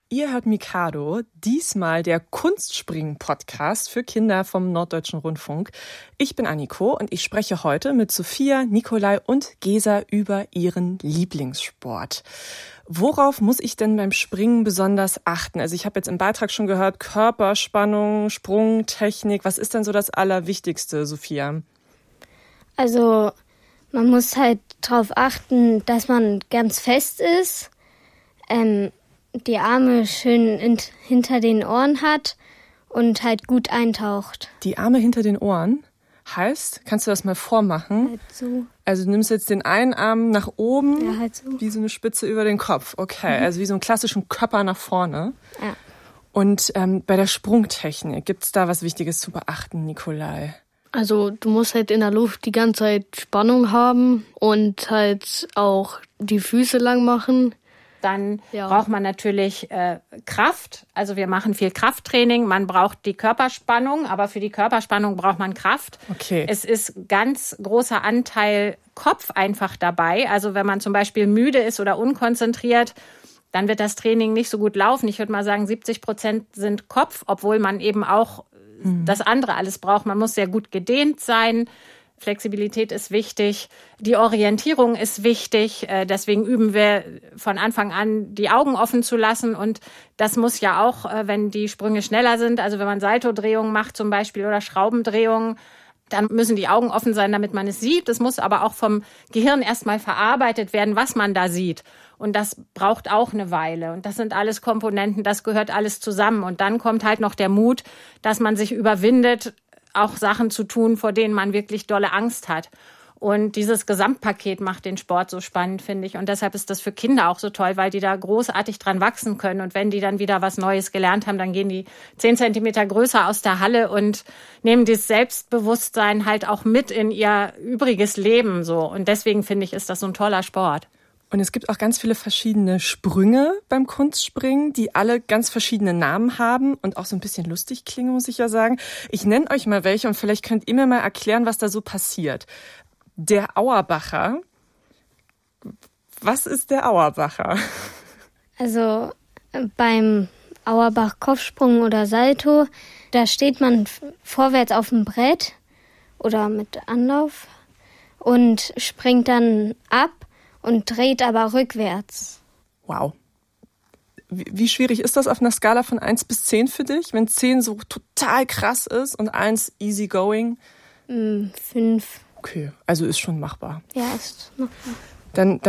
Ihr hört Mikado, diesmal der Kunstspringen-Podcast für Kinder vom Norddeutschen Rundfunk. Ich bin Anniko und ich spreche heute mit Sophia, Nikolai und Gesa über ihren Lieblingssport. Worauf muss ich denn beim Springen besonders achten? Also ich habe jetzt im Beitrag schon gehört, Körperspannung, Sprungtechnik. Was ist denn so das Allerwichtigste, Sophia? Also man muss halt darauf achten, dass man ganz fest ist, die Arme schön hinter den Ohren hat und halt gut eintaucht. Die Arme hinter den Ohren heißt, kannst du das mal vormachen? Halt so. Also du nimmst jetzt den einen Arm nach oben, Ja, halt so. wie so eine Spitze über den Kopf. Okay, also wie so einen klassischen Körper nach vorne. Ja. Und bei der Sprungtechnik, gibt's da was Wichtiges zu beachten, Nikolai? Also du musst halt in der Luft die ganze Zeit Spannung haben und halt auch die Füße lang machen. Dann braucht man natürlich Kraft. Also wir machen viel Krafttraining. Man braucht die Körperspannung, aber für die Körperspannung braucht man Kraft. Okay. Es ist ganz großer Anteil Kopf einfach dabei. Also wenn man zum Beispiel müde ist oder unkonzentriert, dann wird das Training nicht so gut laufen. Ich würde mal sagen, 70% sind Kopf, obwohl man eben auch das andere alles braucht. Man muss sehr gut gedehnt sein. Flexibilität ist wichtig, die Orientierung ist wichtig, deswegen üben wir von Anfang an, die Augen offen zu lassen und das muss ja auch, wenn die Sprünge schneller sind, also wenn man Saltodrehungen macht zum Beispiel oder Schraubendrehungen, dann müssen die Augen offen sein, damit man es sieht. Es muss aber auch vom Gehirn erstmal verarbeitet werden, was man da sieht. Und das braucht auch eine Weile. Und das sind alles Komponenten, das gehört alles zusammen. Und dann kommt halt noch der Mut, dass man sich überwindet, auch Sachen zu tun, vor denen man wirklich dolle Angst hat. Und dieses Gesamtpaket macht den Sport so spannend, finde ich. Und deshalb ist das für Kinder auch so toll, weil die da großartig dran wachsen können. Und wenn die dann wieder was Neues gelernt haben, dann gehen die 10 Zentimeter größer aus der Halle und nehmen dieses Selbstbewusstsein halt auch mit in ihr übriges Leben, so. Und deswegen finde ich, ist das so ein toller Sport. Und es gibt auch ganz viele verschiedene Sprünge beim Kunstspringen, die alle ganz verschiedene Namen haben und auch so ein bisschen lustig klingen, muss ich ja sagen. Ich nenne euch mal welche und vielleicht könnt ihr mir mal erklären, was da so passiert. Der Auerbacher. Was ist der Auerbacher? Also beim Auerbach-Kopfsprung oder Salto, da steht man vorwärts auf dem Brett oder mit Anlauf und springt dann ab und dreht aber rückwärts. Wow. Wie schwierig ist das auf einer Skala von 1 bis 10 für dich? Wenn 10 so total krass ist und 1 easy going? 5. Okay, also ist schon machbar. Ja, ist machbar. Dann